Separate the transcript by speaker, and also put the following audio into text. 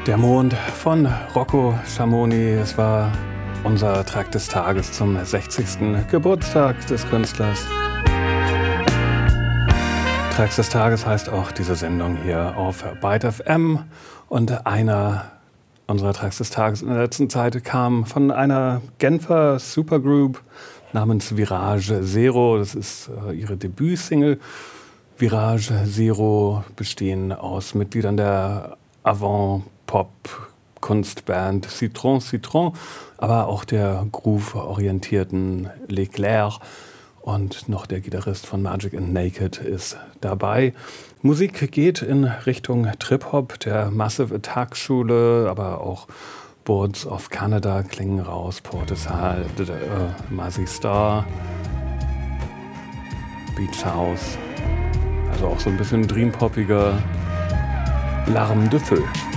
Speaker 1: Der Mond von Rocco Schamoni. Es war unser Track des Tages zum 60. Geburtstag des Künstlers. Tracks des Tages heißt auch diese Sendung hier auf Byte FM. Und einer unserer Tracks des Tages in der letzten Zeit kam von einer Genfer Supergroup namens Virage Zero. Das ist ihre Debütsingle. Virage Zero bestehen aus Mitgliedern der Avant-Pop-Kunstband Citron Citron, aber auch der groove-orientierten Leclerc und noch der Gitarrist von Magic and Naked ist dabei. Musik geht in Richtung Trip-Hop, der Massive Attack Schule, aber auch Boards of Canada klingen raus, Portishead, Mazzy Star, Beach House, also auch so ein bisschen dreampoppiger L'Arme de Feu.